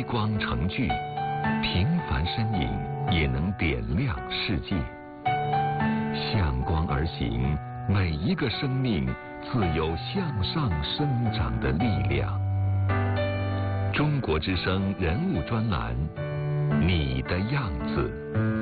光成炬，平凡身影也能点亮世界。向光而行，每一个生命自有向上生长的力量。中国之声人物专栏，你的样子。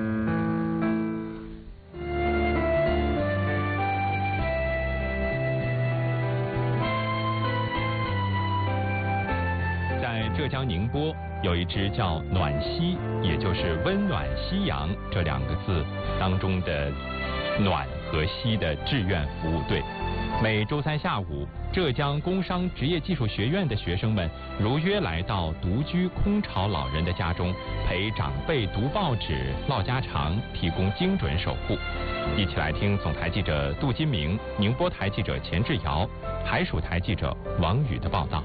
在浙江宁波有一支叫暖溪，也就是温暖夕阳这2个字当中的暖和溪的志愿服务队。每周3下午，浙江工商职业技术学院的学生们如约来到独居空巢老人的家中，陪长辈读报纸、唠家常，提供精准守护。一起来听总台记者杜金明、宁波台记者钱志尧、海曙台记者王宇的报道。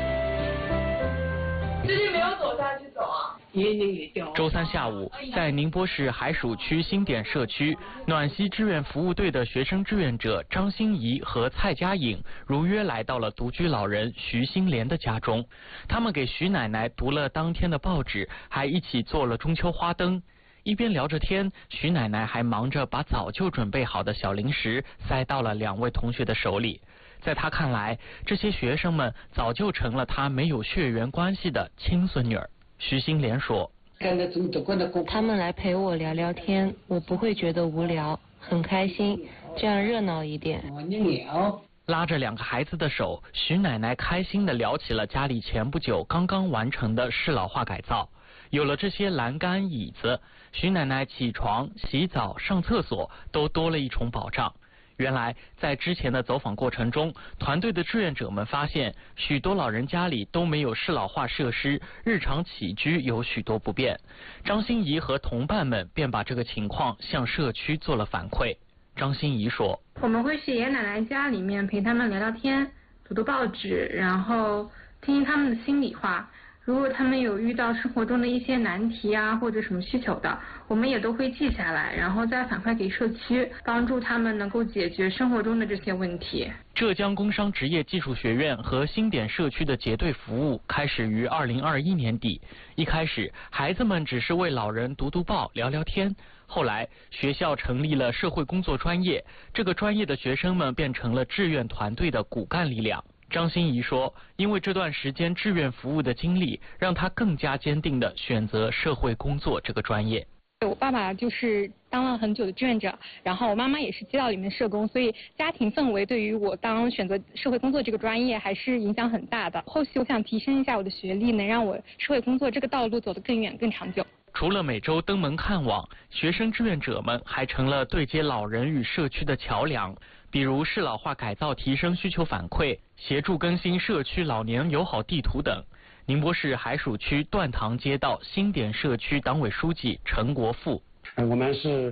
最近没有走下去走啊？ 周3下午，在宁波市海曙区新点社区暖溪志愿服务队的学生志愿者张欣怡和蔡佳颖如约来到了独居老人徐新莲的家中。他们给徐奶奶读了当天的报纸，还一起做了中秋花灯。一边聊着天，徐奶奶还忙着把早就准备好的小零食塞到了2位同学的手里。在她看来，这些学生们早就成了她没有血缘关系的亲孙女儿。徐新莲说： 他们来陪我聊聊天，我不会觉得无聊，很开心，这样热闹一点。 拉着2个孩子的手，徐奶奶开心地聊起了家里前不久刚刚完成的适老化改造。有了这些栏杆、椅子，徐奶奶起床、洗澡、上厕所都多了一重保障。原来在之前的走访过程中，团队的志愿者们发现许多老人家里都没有适老化设施，日常起居有许多不便。张欣怡和同伴们便把这个情况向社区做了反馈。张欣怡说： 我们会去爷爷奶奶家里面陪他们聊聊天，读读报纸，然后听听他们的心里话。如果他们有遇到生活中的一些难题啊，或者什么需求的，我们也都会记下来，然后再反馈给社区，帮助他们能够解决生活中的这些问题。 浙江工商职业技术学院和新点社区的结对服务开始于2021年底。一开始，孩子们只是为老人读读报、聊聊天。后来，学校成立了社会工作专业，这个专业的学生们变成了志愿团队的骨干力量。张欣怡说，因为这段时间志愿服务的经历，让她更加坚定地选择社会工作这个专业。 我爸爸就是当了很久的志愿者，然后我妈妈也是街道里面社工，所以家庭氛围对于我选择社会工作这个专业还是影响很大的。后续我想提升一下我的学历，能让我社会工作这个道路走得更远更长久。 除了每周登门看望，学生志愿者们还成了对接老人与社区的桥梁，比如适老化改造提升需求反馈，协助更新社区老年友好地图等。宁波市海曙区段塘街道新点社区党委书记陈国富： 我们是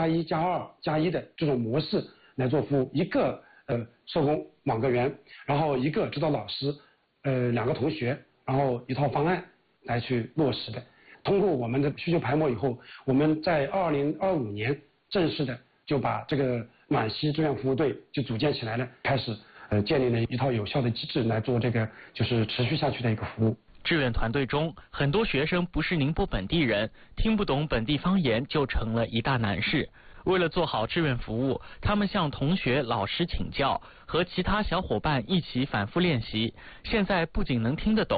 1+1+2+1的这种模式来做服务，一个社工网格员，然后一个指导老师，2个同学，然后一套方案来去落实的。通过我们的需求排模以后，我们在2025年正式的就把这个暖溪志愿服务队就组建起来了，开始建立了一套有效的机制来做这个就是持续下去的一个服务。 志愿团队中，很多学生不是宁波本地人，听不懂本地方言就成了一大难事。为了做好志愿服务，他们向同学、老师请教，和其他小伙伴一起反复练习。现在不仅能听得懂，